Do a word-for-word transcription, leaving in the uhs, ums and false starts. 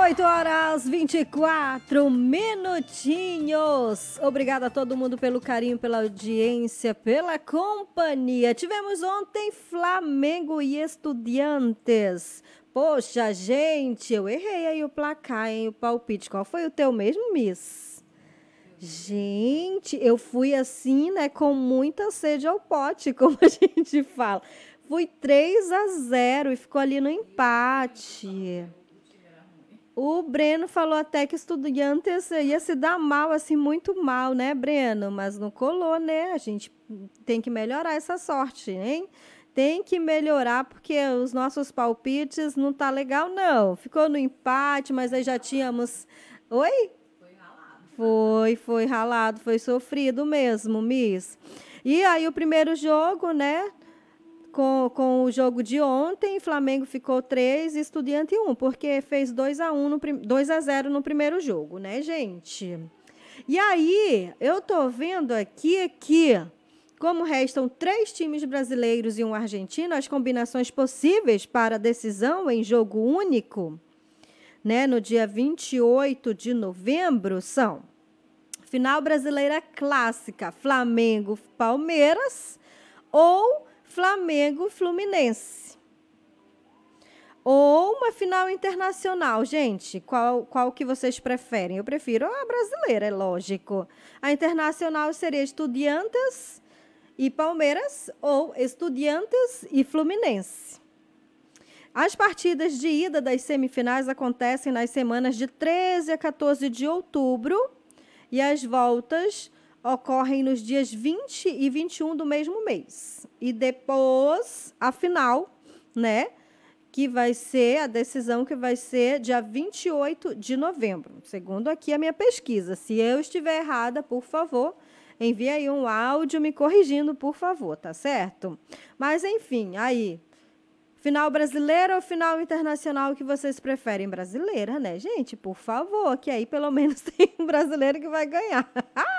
oito horas e vinte e quatro minutinhos. Obrigada a todo mundo pelo carinho, pela audiência, pela companhia. Tivemos ontem Flamengo e Estudiantes. Poxa, gente, eu errei aí o placar, hein, o palpite. Qual foi o teu mesmo, Miss? Gente, eu fui assim, né, com muita sede ao pote, como a gente fala. Fui três a zero e ficou ali no empate. O Breno falou até que Estudiantes ia se dar mal, assim, muito mal, né, Breno? Mas não colou, né? A gente tem que melhorar essa sorte, hein? Tem que melhorar, porque os nossos palpites não tá legal, não. Ficou no empate, mas aí já tínhamos... Oi? Foi, foi ralado, foi sofrido mesmo, Miss. E aí o primeiro jogo, né? Com, com o jogo de ontem, Flamengo ficou três e Estudiante um, porque fez dois a um no, dois a zero no primeiro jogo, né, gente? E aí, eu tô vendo aqui que, como restam três times brasileiros e um argentino, as combinações possíveis para a decisão em jogo único, né, no dia vinte e oito de novembro, são final brasileira clássica, Flamengo-Palmeiras ou Flamengo-Fluminense. Ou uma final internacional, gente. Qual, qual que vocês preferem? Eu prefiro a brasileira, é lógico. A internacional seria Estudiantes e Palmeiras ou Estudiantes e Fluminense. As partidas de ida das semifinais acontecem nas semanas de treze a quatorze de outubro e as voltas ocorrem nos dias vinte e vinte e um do mesmo mês. E depois, a final, né, que vai ser a decisão que vai ser dia vinte e oito de novembro, segundo aqui a minha pesquisa. Se eu estiver errada, por favor, envie aí um áudio me corrigindo, por favor, tá certo? Mas, enfim, aí, final brasileira ou final internacional que vocês preferem? Brasileira, né, gente? Por favor, que aí pelo menos tem um brasileiro que vai ganhar.